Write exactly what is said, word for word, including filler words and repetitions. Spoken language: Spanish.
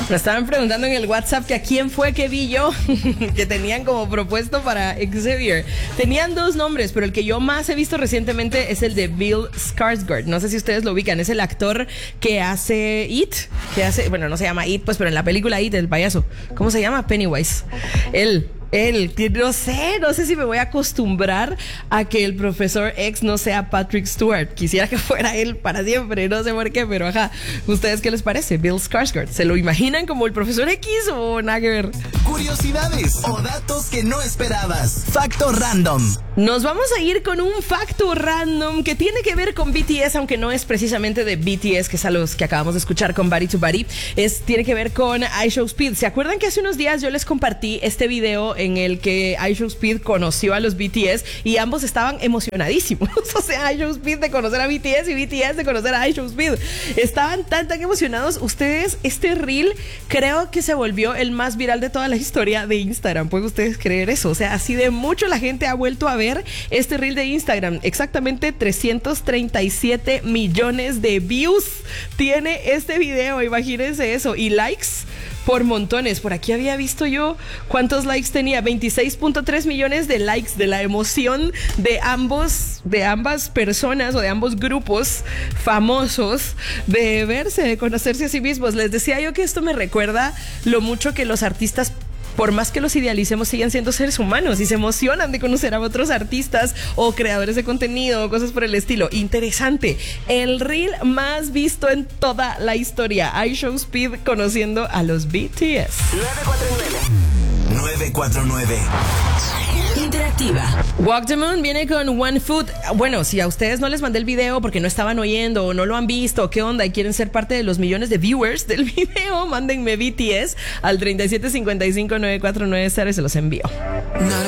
Me estaban preguntando en el WhatsApp que a quién fue que vi yo que tenían como propuesto para Xavier. Tenían dos nombres, pero el que yo más he visto recientemente es el de Bill Skarsgård. No sé si ustedes lo ubican. Es el actor que hace It, que hace, bueno, no se llama It, pues, pero en la película It, el payaso. ¿Cómo se llama? Pennywise. Él. Él, no sé, no sé si me voy a acostumbrar a que el profesor X no sea Patrick Stewart. Quisiera que fuera él para siempre, no sé por qué, pero ajá. ¿Ustedes qué les parece? Bill Skarsgård, ¿se lo imaginan como el profesor X o nada que ver? Curiosidades o datos que no esperabas. Facto random. Nos vamos a ir con un facto random que tiene que ver con B T S, aunque no es precisamente de B T S, que es a los que acabamos de escuchar con Body to Body. Es, tiene que ver con iShowSpeed. ¿Se acuerdan que hace unos días yo les compartí este video en el que iShowSpeed conoció a los B T S y ambos estaban emocionadísimos? O sea, iShowSpeed de conocer a B T S y B T S de conocer a iShowSpeed. Estaban tan, tan emocionados. Ustedes, este reel creo que se volvió el más viral de toda la historia de Instagram. ¿Pueden ustedes creer eso? O sea, así de mucho la gente ha vuelto a ver este reel de Instagram. Exactamente trescientos treinta y siete millones de views tiene este video. Imagínense eso. Y likes por montones. Por aquí había visto yo cuántos likes tenía. veintiséis punto tres millones de likes, de la emoción de ambos, de ambas personas o de ambos grupos famosos de verse, de conocerse a sí mismos. Les decía yo que esto me recuerda lo mucho que los artistas, por más que los idealicemos, siguen siendo seres humanos y se emocionan de conocer a otros artistas o creadores de contenido o cosas por el estilo. Interesante. El reel más visto en toda la historia. iShowSpeed conociendo a los B T S. nueve cuatro nueve Interactiva. Walk the Moon viene con One Foot. Bueno, si a ustedes no les mandé el video porque no estaban oyendo o no lo han visto, ¿qué onda? Y quieren ser parte de los millones de viewers del video, mándenme B T S al treinta y siete cincuenta y cinco nueve cuatro nueve cero y se los envío. Not